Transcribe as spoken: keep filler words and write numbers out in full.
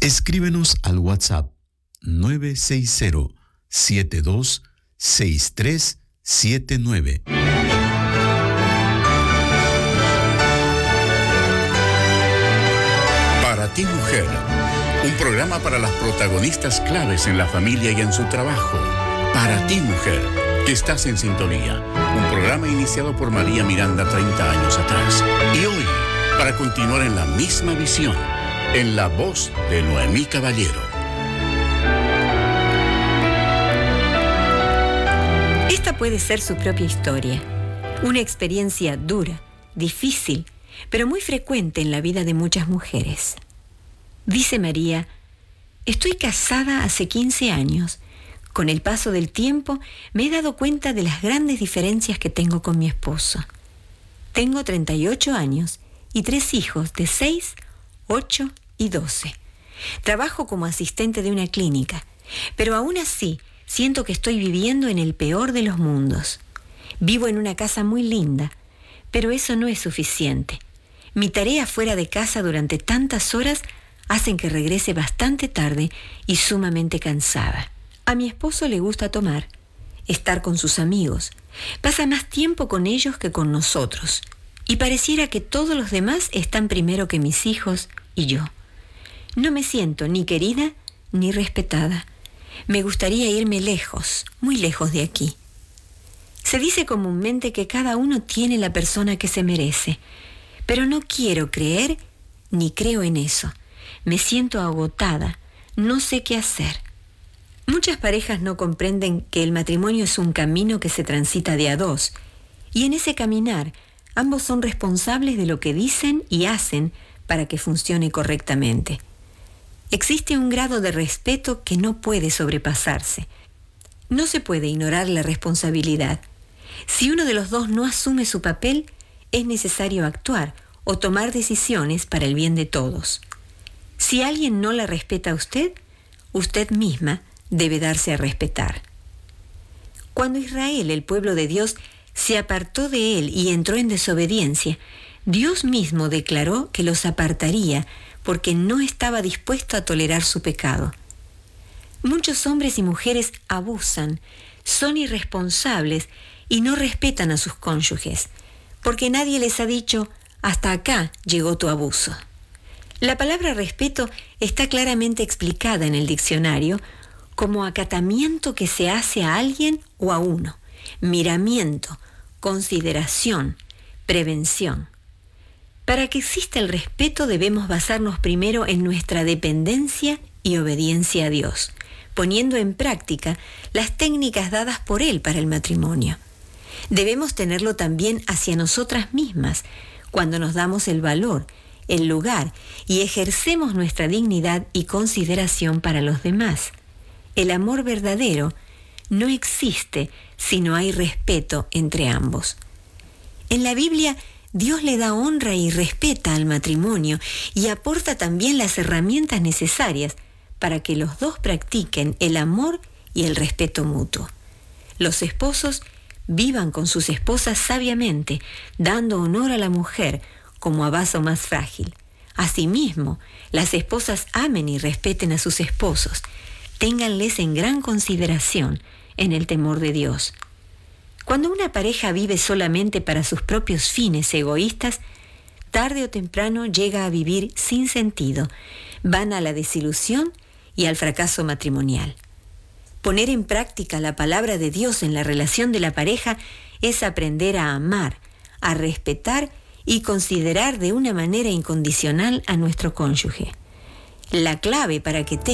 Escríbenos al WhatsApp nueve seis cero, siete dos seis tres siete nueve. Para ti, mujer, un programa para las protagonistas claves en la familia y en su trabajo. Para ti, mujer, que estás en sintonía. Un programa iniciado por María Miranda treinta años atrás. Y hoy, para continuar en la misma visión, en la voz de Noemí Caballero. Esta puede ser su propia historia. Una experiencia dura, difícil, pero muy frecuente en la vida de muchas mujeres. Dice María: estoy casada hace quince años. Con el paso del tiempo me he dado cuenta de las grandes diferencias que tengo con mi esposo. Tengo treinta y ocho años y tres hijos de seis, ocho y doce. Trabajo como asistente de una clínica, pero aún así siento que estoy viviendo en el peor de los mundos. Vivo en una casa muy linda, pero eso no es suficiente. Mi tarea fuera de casa durante tantas horas hacen que regrese bastante tarde y sumamente cansada. A mi esposo le gusta tomar, estar con sus amigos. Pasa más tiempo con ellos que con nosotros. Y pareciera que todos los demás están primero que mis hijos y yo. No me siento ni querida ni respetada. Me gustaría irme lejos, muy lejos de aquí. Se dice comúnmente que cada uno tiene la persona que se merece, pero no quiero creer ni creo en eso. Me siento agotada, no sé qué hacer. Muchas parejas no comprenden que el matrimonio es un camino que se transita de a dos, y en ese caminar ambos son responsables de lo que dicen y hacen para que funcione correctamente. Existe un grado de respeto que no puede sobrepasarse. No se puede ignorar la responsabilidad. Si uno de los dos no asume su papel, es necesario actuar o tomar decisiones para el bien de todos. Si alguien no la respeta a usted, usted misma debe darse a respetar. Cuando Israel, el pueblo de Dios, se apartó de él y entró en desobediencia, Dios mismo declaró que los apartaría porque no estaba dispuesto a tolerar su pecado. Muchos hombres y mujeres abusan, son irresponsables y no respetan a sus cónyuges, porque nadie les ha dicho: hasta acá llegó tu abuso. La palabra respeto está claramente explicada en el diccionario como acatamiento que se hace a alguien o a uno, miramiento, consideración, prevención. Para que exista el respeto debemos basarnos primero en nuestra dependencia y obediencia a Dios, poniendo en práctica las técnicas dadas por Él para el matrimonio. Debemos tenerlo también hacia nosotras mismas, cuando nos damos el valor, el lugar y ejercemos nuestra dignidad y consideración para los demás. El amor verdadero no existe si no hay respeto entre ambos. En la Biblia, Dios le da honra y respeta al matrimonio y aporta también las herramientas necesarias para que los dos practiquen el amor y el respeto mutuo. Los esposos vivan con sus esposas sabiamente, dando honor a la mujer como a vaso más frágil. Asimismo, las esposas amen y respeten a sus esposos. Ténganles en gran consideración en el temor de Dios. Cuando una pareja vive solamente para sus propios fines egoístas, tarde o temprano llega a vivir sin sentido, van a la desilusión y al fracaso matrimonial. Poner en práctica la palabra de Dios en la relación de la pareja es aprender a amar, a respetar y considerar de una manera incondicional a nuestro cónyuge. La clave para que tenga